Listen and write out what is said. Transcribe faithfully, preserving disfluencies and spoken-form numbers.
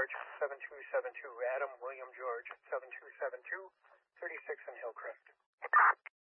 George, seven two seven two. Adam William George, seven two seven two, thirty-six in Hillcrest.